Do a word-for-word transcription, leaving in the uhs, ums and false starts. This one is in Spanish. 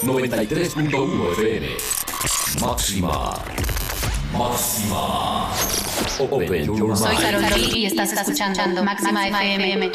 noventa y tres punto uno F M. Máxima. Máxima. Open your mind. Soy Karol G y estás escuchando Máxima F M.